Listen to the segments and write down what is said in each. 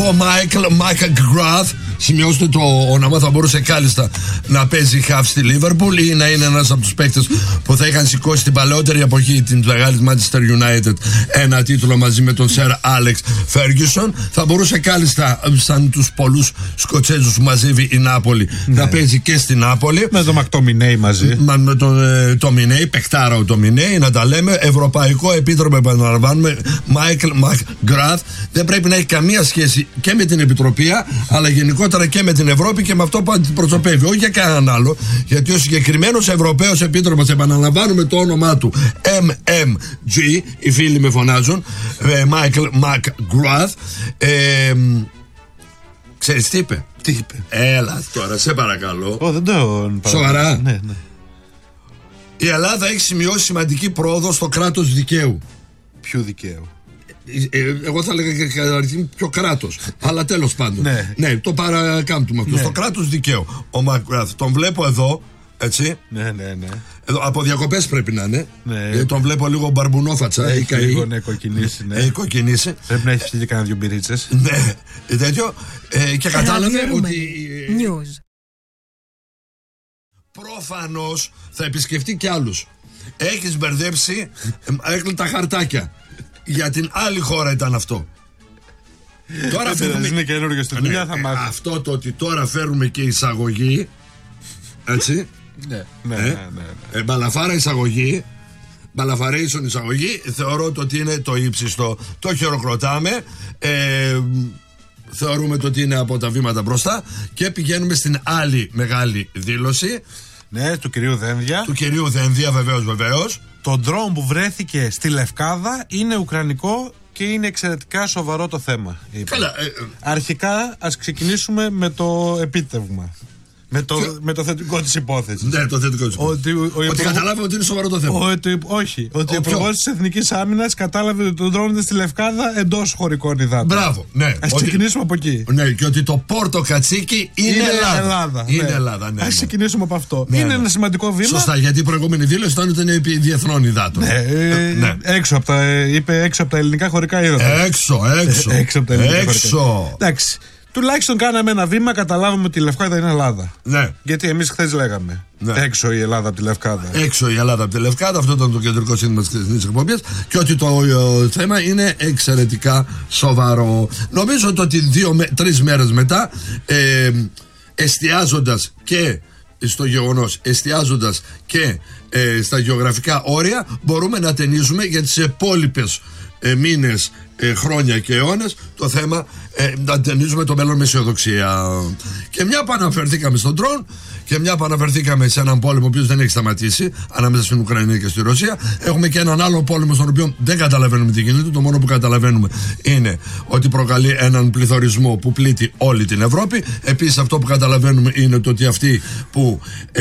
πω Μάικλ Μακγκράθ, σημειώστε το όνομα, θα μπορούσε κάλλιστα να παίζει χαφ στη Λίβερπουλ ή να είναι ένας από τους παίκτες που θα είχαν σηκώσει την παλαιότερη εποχή την μεγάλη Manchester United ένα τίτλο μαζί με τον Sir Alex Ferguson. Θα μπορούσε κάλλιστα, σαν τους πολλούς Σκοτσέζους που μαζεύει η Νάπολη, να παίζει και στη Νάπολη. Με τον Μακτομινέι μαζί. Με τον Τομινέι, παικτάρα ο Τομινέι, να τα λέμε. Ευρωπαϊκό επίτροπο, επαναλαμβάνουμε, Μάικλ Μακγκράθ. Δεν πρέπει να έχει καμία σχέση και με την Επιτροπή, αλλά γενικότερα και με την Ευρώπη και με αυτό που αντιπροσωπεύει. Όχι για κανέναν άλλο, γιατί ο συγκεκριμένος Ευρωπαίος επίτροπος, επαναλαμβάνουμε το όνομά του, MMG, οι φίλοι με φωνάζουν, Μάικλ Μακγκράθ. Ξέρεις τι είπε? Τι είπε? Έλα τώρα, σε παρακαλώ. Δεν το. Σοβαρά? Ναι. Η Ελλάδα έχει σημειώσει σημαντική πρόοδο στο κράτος δικαίου. Ποιο δικαίου? Εγώ θα έλεγα και καταρχήν πιο κράτος. Αλλά τέλος πάντων. Ναι, το παρακάμπτουμε αυτό. Στο κράτος δικαίου. Ο Μακγκράθ, τον βλέπω εδώ, έτσι. Ναι. Εδώ, από διακοπές πρέπει να είναι. Ναι. Τον βλέπω λίγο μπαρμπουνόφατσα. Έχει λίγο κοκκινήσει. Έχει κοκκινήσει. Πρέπει να έχει στείλει κανένα δυο μπυρίτσες. Ναι, τέτοιο. Και κατάλαβε ότι. News. Προφανώς θα επισκεφτεί κι άλλους. Έχεις μπερδέψει, έκλεινε τα χαρτάκια. Για την άλλη χώρα ήταν αυτό. Τώρα φέρουμε. Είναι καινούργιο στη δουλειά, θα μάθει. Αυτό το ότι τώρα φέρουμε και εισαγωγή. Έτσι. Ναι. Μπαλαφάρα εισαγωγή. Μπαλαφαρέισον εισαγωγή. Θεωρώ ότι είναι το ύψιστο. Το χειροκροτάμε. Θεωρούμε ότι είναι από τα βήματα μπροστά. Και πηγαίνουμε στην άλλη μεγάλη δήλωση. Ναι, του κυρίου Δένδια. Του κυρίου Δένδια, βεβαίως. Το ντρόουν που βρέθηκε στη Λευκάδα είναι ουκρανικό και είναι εξαιρετικά σοβαρό το θέμα. Καλά, αρχικά ας ξεκινήσουμε με το επίτευγμα. Με το θετικό της υπόθεσης. Ναι, το θετικό της υπόθεσης. Ότι καταλάβαμε ότι είναι σοβαρό το θέμα. Όχι. Ότι ο υπουργός της Εθνικής Άμυνας κατάλαβε ότι το ντρόουν είναι στη Λευκάδα εντός χωρικών υδάτων. Μπράβο, ναι. Ας ξεκινήσουμε από εκεί. Ναι, και ότι το Πόρτο Κατσίκι είναι Ελλάδα. Είναι Ελλάδα, ναι. Ας ξεκινήσουμε από αυτό. Είναι ένα σημαντικό βήμα. Σωστά, γιατί η προηγούμενη δήλωση ήταν ότι είναι επί διεθνών υδάτων. Ναι. Έξω από τα ελληνικά χωρικά ύδατα. Έξω από τα ελληνικά χωρικά. Εντάξει. Τουλάχιστον κάναμε ένα βήμα, καταλάβαμε ότι η Λευκάδα είναι Ελλάδα. Ναι. Γιατί εμείς χθες λέγαμε. Ναι. Έξω η Ελλάδα από τη Λευκάδα. Έξω η Ελλάδα από τη Λευκάδα, αυτό ήταν το κεντρικό σύνθημα της χθεσινής εκπομπής. Και ότι το θέμα είναι εξαιρετικά σοβαρό. Νομίζω ότι 2-3 μέρες μετά, εστιάζοντας και στο γεγονός, εστιάζοντας και στα γεωγραφικά όρια, μπορούμε να ταινίζουμε για τις επόλοιπες μήνες, χρόνια και αιώνες το θέμα, να ταινίζουμε το μέλλον με αισιοδοξία. Και μια που αναφερθήκαμε στον ντρόουν και μια που αναφερθήκαμε σε έναν πόλεμο ο οποίος δεν έχει σταματήσει ανάμεσα στην Ουκρανία και στη Ρωσία, έχουμε και έναν άλλο πόλεμο στον οποίο δεν καταλαβαίνουμε τι γίνεται. Το μόνο που καταλαβαίνουμε είναι ότι προκαλεί έναν πληθωρισμό που πλήττει όλη την Ευρώπη. Επίσης αυτό που καταλαβαίνουμε είναι το ότι αυτοί που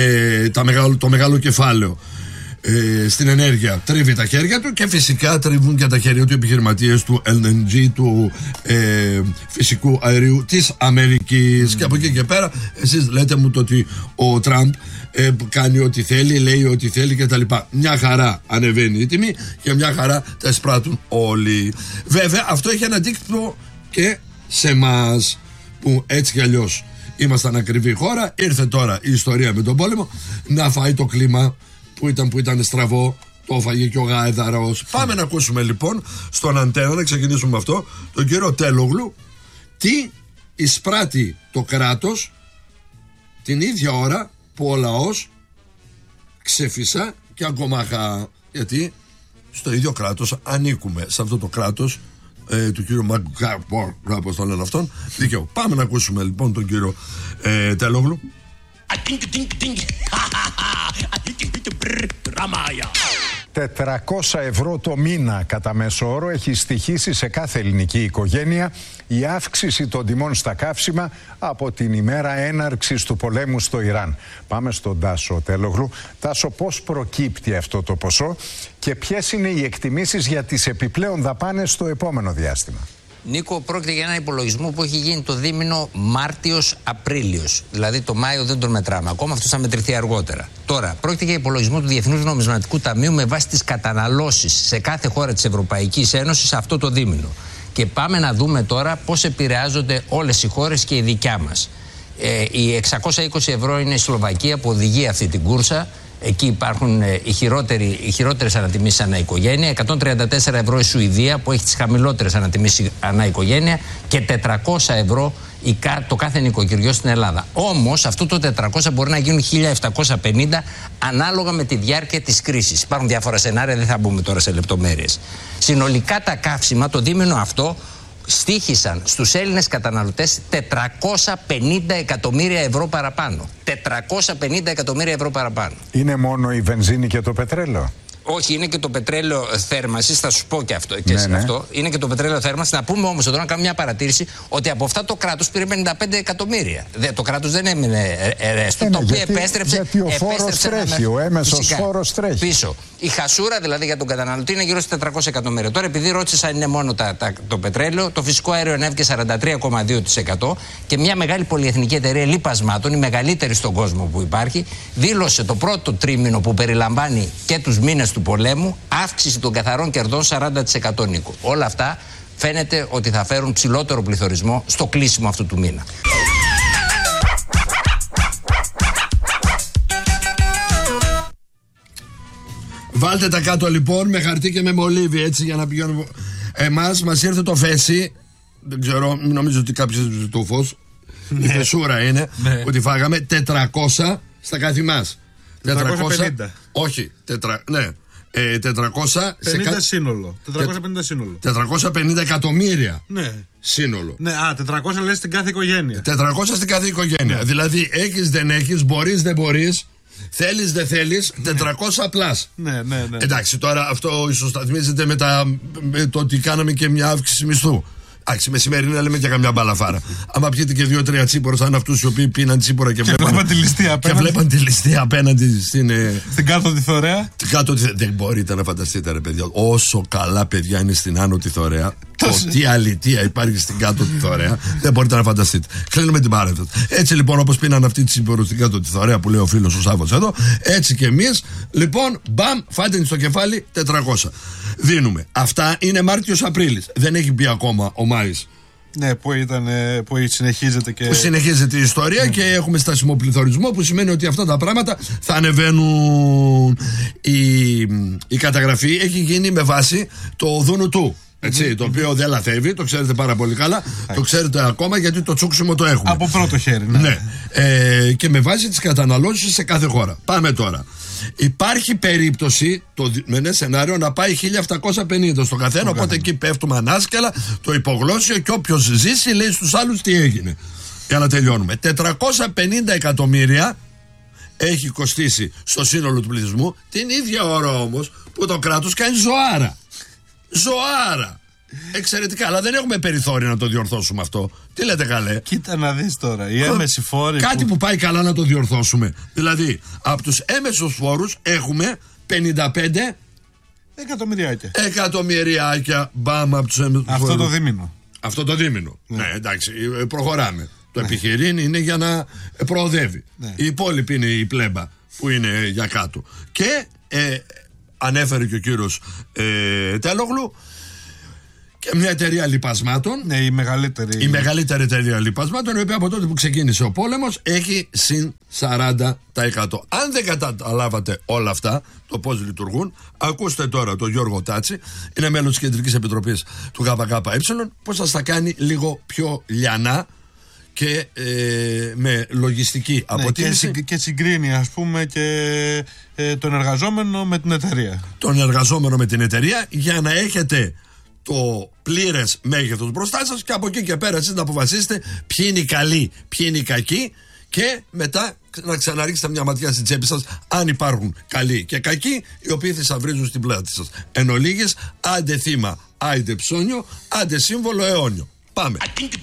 το μεγάλο κεφάλαιο στην ενέργεια τρίβει τα χέρια του, και φυσικά τρίβουν και τα χέρια του επιχειρηματίες του LNG, του φυσικού αερίου της Αμερικής. Και από εκεί και πέρα εσείς λέτε μου το ότι ο Τραμπ κάνει ό,τι θέλει, λέει ό,τι θέλει κτλ. Μια χαρά ανεβαίνει η τιμή και μια χαρά τα εισπράττουν όλοι. Βέβαια αυτό έχει ένα αντίκτυπο και σε εμάς που έτσι κι αλλιώς ήμασταν ακριβή χώρα. Ήρθε τώρα η ιστορία με τον πόλεμο να φάει το κλίμα που ήταν στραβό, το έφαγε και ο Γάιδαρος. Πάμε να ακούσουμε λοιπόν στον Αντένα, να ξεκινήσουμε με αυτό, τον κύριο Τέλογλου, τι εισπράττει το κράτος την ίδια ώρα που ο λαός ξεφύσα και αγκομάχα. Γιατί στο ίδιο κράτος ανήκουμε, σε αυτό το κράτος του κύριου Μακγκάρπορ, όπως το λένε αυτόν, δικαίω. Πάμε να ακούσουμε λοιπόν τον κύριο Τέλογλου. 400 ευρώ το μήνα κατά μέσο όρο έχει στοιχήσει σε κάθε ελληνική οικογένεια η αύξηση των τιμών στα καύσιμα από την ημέρα έναρξης του πολέμου στο Ιράν. Πάμε στον Τάσο Τέλογλου. Τάσο, πώς προκύπτει αυτό το ποσό και ποιες είναι οι εκτιμήσεις για τις επιπλέον δαπάνες στο επόμενο διάστημα? Νίκο, πρόκειται για ένα υπολογισμό που έχει γίνει το δίμηνο Μάρτιος-Απρίλιος. Δηλαδή το Μάιο δεν τον μετράμε ακόμα, αυτό θα μετρηθεί αργότερα. Τώρα, πρόκειται για υπολογισμό του Διεθνούς Νομισματικού Ταμείου με βάση τις καταναλώσεις σε κάθε χώρα της Ευρωπαϊκής Ένωσης αυτό το δίμηνο. Και πάμε να δούμε τώρα πώς επηρεάζονται όλες οι χώρες και η δικιά μας. Οι 620 ευρώ είναι η Σλοβακία που οδηγεί αυτή την κούρσα. Εκεί υπάρχουν οι χειρότερες ανατιμήσεις ανά οικογένεια. 134 ευρώ η Σουηδία που έχει τις χαμηλότερες ανατιμήσεις ανά οικογένεια. Και 400 ευρώ το κάθε νοικοκυριό στην Ελλάδα. Όμως αυτό το 400 μπορεί να γίνουν 1.750 ανάλογα με τη διάρκεια της κρίσης. Υπάρχουν διάφορα σενάρια, δεν θα μπούμε τώρα σε λεπτομέρειες. Συνολικά τα καύσιμα το δίμηνο αυτό στοίχησαν στους Έλληνες καταναλωτές 450 εκατομμύρια ευρώ παραπάνω. 450 εκατομμύρια ευρώ παραπάνω. Είναι μόνο η βενζίνη και το πετρέλαιο? Όχι, είναι και το πετρέλαιο θέρμανσης, θα σου πω και αυτό. Και αυτό. Είναι και το πετρέλαιο θέρμανσης. Να πούμε όμως εδώ, να κάνουμε μια παρατήρηση, ότι από αυτά το κράτος πήρε 55 εκατομμύρια. Το κράτος δεν έμεινε ρέστο, το οποίο επέστρεψε. Γιατί ο φόρος τρέχει, ο έμεσος φόρος τρέχει. Πίσω. Η χασούρα δηλαδή για τον καταναλωτή είναι γύρω στις 400 εκατομμύρια. Τώρα, επειδή ρώτησα αν είναι μόνο το πετρέλαιο, το φυσικό αέριο ανέβηκε 43,2% και μια μεγάλη πολυεθνική εταιρεία λιπασμάτων, η μεγαλύτερη στον κόσμο που υπάρχει, δήλωσε το πρώτο τρίμηνο που περιλαμβάνει και τους μήνες του πολέμου αύξηση των καθαρών κερδών 40%, Νίκο. Όλα αυτά φαίνεται ότι θα φέρουν ψηλότερο πληθωρισμό στο κλείσιμο αυτού του μήνα. Βάλτε τα κάτω λοιπόν με χαρτί και με μολύβι, έτσι, για να πηγαίνουμε. Μας ήρθε το φέση. Δεν ξέρω, νομίζω ότι κάποιος το φως. Η φεσούρα είναι ότι φάγαμε 400 στα κάθε μας. 450. Όχι, 400 σύνολο. 450 σύνολο. 450 εκατομμύρια. Ναι. Σύνολο. Ναι, 400 λες στην κάθε οικογένεια. 400 στην κάθε οικογένεια. Ναι. Δηλαδή έχεις δεν έχεις, μπορείς δεν μπορείς, θέλεις δεν θέλεις, 400 πλάς. Ναι. Εντάξει, τώρα αυτό ισοσταθμίζεται με το ότι κάναμε και μια αύξηση μισθού. Εντάξει, μεσημέρι να λέμε και καμιά μπαλαφάρα. Άμα πιείτε και 2-3 τσίπορα, σαν αυτούς οι οποίοι πίναν τσίπορα και βλέπαν τη ληστεία απέναντι στην κάτω τη Θωρέα. Δεν μπορείτε να φανταστείτε, ρε παιδιά, όσο καλά παιδιά είναι στην άνω τη Θωρέα, τι αλητία υπάρχει στην κάτω τη Θωρέα, δεν μπορείτε να φανταστείτε. Κλείνουμε την παρένθεση. Έτσι λοιπόν, όπως πίναν αυτοί τσίπορα στην κάτω τη Θωρέα που λέει ο φίλος ο Σάββος εδώ, έτσι και εμείς, λοιπόν, μπαμ, φάτε στο κεφάλι 400. Δίνουμε. Αυτά είναι Μάρτιος-Απρίλης. Δεν έχει μπει ακόμα ο Μάης. Ναι, που συνεχίζεται και. Που συνεχίζεται η ιστορία, και έχουμε στασιμό πληθωρισμό, που σημαίνει ότι αυτά τα πράγματα θα ανεβαίνουν. Η καταγραφή έχει γίνει με βάση το δούνου του. Έτσι, το οποίο δεν λαθεύει, το ξέρετε πάρα πολύ καλά. Το ξέρετε ακόμα γιατί το τσούξιμο το έχουμε. Από πρώτο χέρι, ναι. Και με βάση τις καταναλώσεις σε κάθε χώρα. Πάμε τώρα. Υπάρχει περίπτωση με ένα σενάριο να πάει 1.750 στο καθένα, οπότε εκεί πέφτουμε ανάσκελα, το υπογλώσσιο, και όποιος ζήσει λέει στους άλλους τι έγινε. Για να τελειώνουμε. 450 εκατομμύρια έχει κοστίσει στο σύνολο του πληθυσμού, την ίδια ώρα όμως που το κράτος κάνει ζωάρα. Εξαιρετικά, αλλά δεν έχουμε περιθώριο να το διορθώσουμε αυτό. Τι λέτε, καλέ? Κοίτα να δεις τώρα, οι έμεσοι φόροι. Κάτι που πάει καλά να το διορθώσουμε. Δηλαδή, από τους έμεσους φόρους έχουμε 55 εκατομμυριάκια. Μπαμ, από τους έμεσους φόρους. Αυτό το δίμηνο. Ναι, εντάξει, προχωράμε. Το επιχειρήν είναι για να προοδεύει. Η υπόλοιπη είναι η πλέμπα που είναι για κάτω. Και ανέφερε και ο κύριος Τέλογλου και μια εταιρεία λιπασμάτων. Ναι, η μεγαλύτερη εταιρεία λιπασμάτων, η οποία από τότε που ξεκίνησε ο πόλεμος έχει συν 40%. Αν δεν καταλάβατε όλα αυτά, το πώς λειτουργούν, ακούστε τώρα τον Γιώργο Τάτσι, είναι μέλος της Κεντρικής Επιτροπής του ΚΚΕ, πώς σας τα κάνει λίγο πιο λιανά και με λογιστική αποτίμηση. Και συγκρίνει, ας πούμε, και τον εργαζόμενο με την εταιρεία. Τον εργαζόμενο με την εταιρεία, για να έχετε το πλήρες μέγεθος μπροστά σας, και από εκεί και πέρα εσείς να αποφασίσετε ποιοι είναι οι καλοί, ποιοι είναι οι κακοί, και μετά να ξαναρίξετε μια ματιά στην τσέπη σας αν υπάρχουν καλοί και κακοί, οι οποίοι θησαυρίζουν στην πλάτη σας. Εν ολίγης, άντε θύμα, άντε ψώνιο, άντε σύμβολο αιώνιο. Πάμε.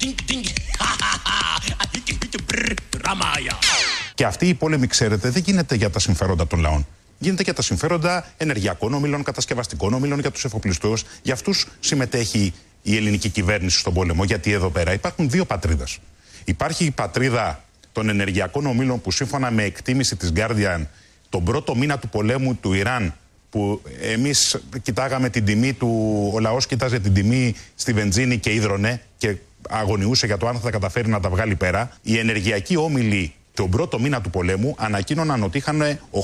Και αυτή η πόλεμη, ξέρετε, δεν γίνεται για τα συμφέροντα των λαών. Γίνεται για τα συμφέροντα ενεργειακών ομίλων, κατασκευαστικών ομίλων, για τους εφοπλιστούς. Για αυτούς συμμετέχει η ελληνική κυβέρνηση στον πόλεμο, γιατί εδώ πέρα υπάρχουν δύο πατρίδες. Υπάρχει η πατρίδα των ενεργειακών ομίλων που, σύμφωνα με εκτίμηση της Guardian, τον πρώτο μήνα του πολέμου του Ιράν που εμείς κοιτάγαμε την τιμή ο λαός κοίταζε την τιμή στη βενζίνη και ίδρωνε και αγωνιούσε για το αν θα καταφέρει να τα βγάλει πέρα, οι ενεργειακοί όμιλοι τον πρώτο μήνα του πολέμου ανακοίνωναν ότι είχαν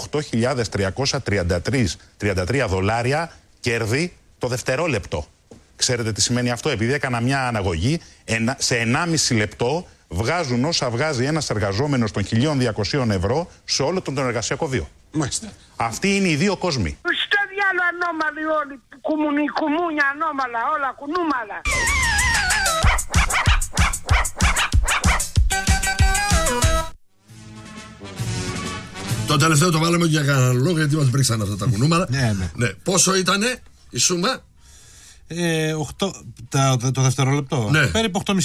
8.333 δολάρια κέρδη το δευτερόλεπτο. Ξέρετε τι σημαίνει αυτό? Επειδή έκανα μια αναγωγή, σε 1,5 λεπτό βγάζουν όσα βγάζει ένας εργαζόμενος των 1.200 ευρώ σε όλο τον εργασιακό βίο. Μάλιστα. Αυτοί είναι οι δύο κόσμοι. Στο διάλο ανώμαλοι όλοι, κουμούνια ανώμαλα, όλα κουνούμαλα. Το τελευταίο το βάλαμε για κανένα λόγο, γιατί μας μπρίξαν αυτά τα κουνούμαλα. Ναι. Πόσο ήτανε η σούμα? Το δευτερόλεπτο. Ναι. Περίπου 8.500.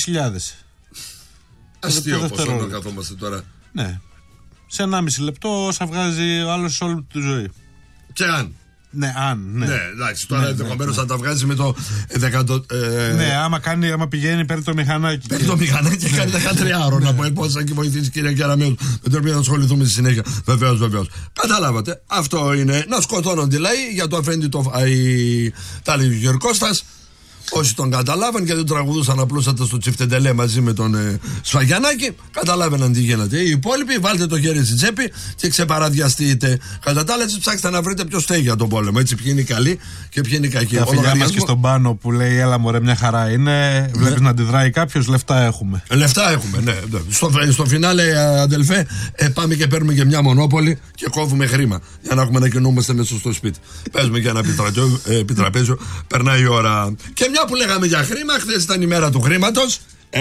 Αστείο πόσο να καθόμαστε τώρα. Ναι. Σε 1,5 λεπτό όσα βγάζει ο άλλος σε όλη τη ζωή. Και αν. Ναι, Ναι, εντάξει, τώρα ενδεχομένως θα τα βγάζει με το 100. Ναι, άμα πηγαίνει, παίρνει το μηχανάκι. Παίρνει το μηχανάκι και κάνει 13 να πω πώς θα έχει βοηθήσει η κυρία Κεραμέου, με την οποία θα ασχοληθούμε στη συνέχεια. Βεβαίως. Καταλάβατε. Αυτό είναι να σκοτώνονται λαοί για το αφέντη τα λέει ο Γιώργος Κώστας. Όσοι τον καταλάβαν και δεν τραγουδούσαν απλούστατα στο Τσιφτεντελέ μαζί με τον Σφαγιανάκη, καταλάβαιναν τι γίνεται. Οι υπόλοιποι, βάλτε το χέρι στην τσέπη και ξεπαραδιαστείτε. Κατά τα άλλα, έτσι ψάξτε να βρείτε ποιο στέγει για τον πόλεμο. Έτσι, ποιοι είναι οι καλοί και ποιοι είναι οι κακοί. Τα φιλιά μας και στον πάνω που λέει, έλα μωρέ, μια χαρά είναι. Βλέπεις να αντιδράει κάποιος, λεφτά έχουμε. Λεφτά έχουμε, ναι. Στο φινάλε, αδελφέ, πάμε και παίρνουμε και μια μονόπολη και κόβουμε χρήμα. Για να έχουμε να κινούμαστε μέσα στο σπίτι. Παίζουμε και ένα επιτραπέζιο, περνάει η ώρα. Και μια που λέγαμε για χρήμα, χθες ήταν η μέρα του χρήματος.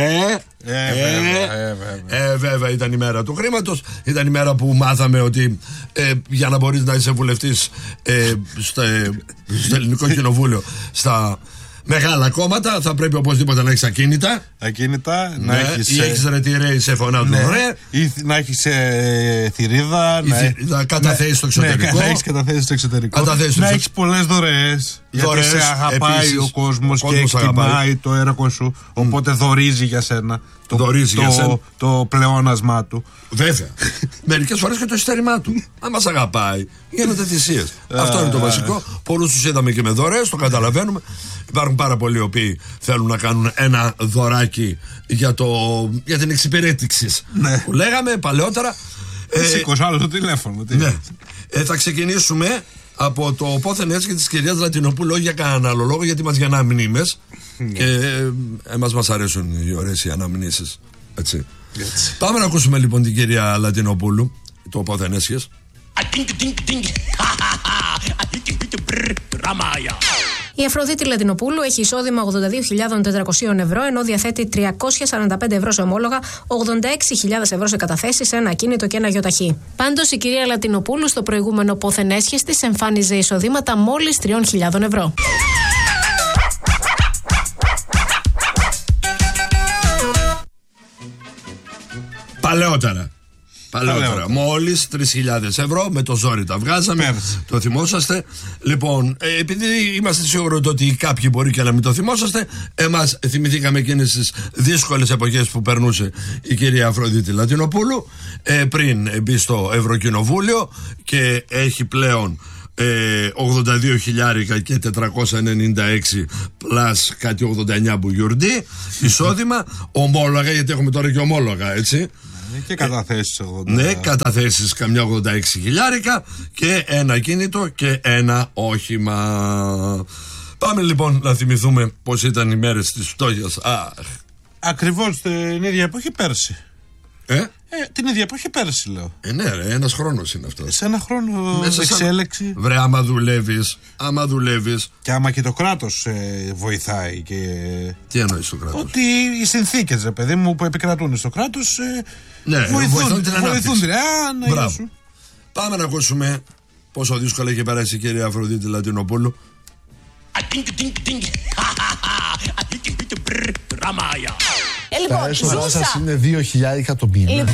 Βέβαια ήταν η μέρα του χρήματος. Ήταν η μέρα που μάθαμε ότι για να μπορείς να είσαι βουλευτής στο Ελληνικό Κοινοβούλιο, στα μεγάλα κόμματα, θα πρέπει οπωσδήποτε να έχεις ακίνητα. Να έχεις. Ή έχεις ρετυρέ σε φωνάζουν ρε. Ή να έχεις θηρίδα. Να καταθέσεις στο εξωτερικό. Να έχεις καταθέσεις στο εξωτερικό. Να έχεις πολλές δωρεές. Γιατί σε αγαπάει επίσης, ο κόσμος και εκτιμάει το έργο σου. Οπότε δωρίζει για σένα. Το πλεόνασμά του. Βέβαια. Μερικές φορές και το εισιτέρημά του. Αν μας αγαπάει, γίνονται θυσίες. Αυτό είναι το βασικό. Πολλούς τους είδαμε και με δωρεές, το καταλαβαίνουμε. Υπάρχουν πάρα πολλοί οι οποίοι θέλουν να κάνουν ένα δωράκι για την εξυπηρέτηση που λέγαμε παλαιότερα. Σήκωσα άλλο το τηλέφωνο. Ναι. Θα ξεκινήσουμε από το πόθεν έτσι και της κυρίας Λατινοπούλου, όχι για κανέναν άλλο λόγο, γιατί μας γεννά μνήμες και εμάς μας αρέσουν οι ωραίες οι αναμνήσεις. Έτσι. Πάμε να ακούσουμε λοιπόν την κυρία Λατινοπούλου, το πόθεν έσχες. Η Αφροδίτη Λατινοπούλου έχει εισόδημα 82.400 ευρώ, ενώ διαθέτει 345 ευρώ σε ομόλογα, 86.000 ευρώ σε καταθέσεις, ένα ακίνητο και ένα γιοταχή. Πάντως, η κυρία Λατινοπούλου στο προηγούμενο πόθεν έσχες της εμφάνιζε εισοδήματα μόλις 3.000 ευρώ. Παλαιότερα. Μόλις 3.000 ευρώ, με το ζόρι τα βγάζαμε. Το θυμόσαστε. Λοιπόν, επειδή είμαστε σίγουροι ότι κάποιοι μπορεί και να μην το θυμόσαστε, εμάς θυμηθήκαμε εκείνες τις δύσκολες εποχές που περνούσε η κυρία Αφροδίτη Λατινοπούλου πριν μπει στο Ευρωκοινοβούλιο και έχει πλέον 82.000 και 496 πλάς κάτι 89 μπουγιουρντί εισόδημα, ομόλογα, γιατί έχουμε τώρα και ομόλογα, έτσι. Και καταθέσεις 80. Ναι, καταθέσεις καμιά 86.000 και ένα κίνητο και ένα όχημα. Πάμε λοιπόν να θυμηθούμε πως ήταν οι μέρες της φτώχειας. Ακριβώς την ίδια εποχή πέρσι. Την ίδια εποχή πέρσι, λέω. Ναι, ρε, ένας χρόνος είναι αυτό. Σε ένα χρόνο εξέλιξη. Βρε, άμα δουλεύεις. Και άμα και το κράτος βοηθάει. Τι εννοείς το κράτος? Ότι οι συνθήκες, ρε παιδί μου, που επικρατούν στο κράτος βοηθούν την ανάπτυξη. Μπράβο. Πάμε να ακούσουμε πόσο δύσκολα έχει περάσει η κυρία Αφροδίτη Λατινοπούλου. Τα έσοδά σας είναι 2.000 το μήνα.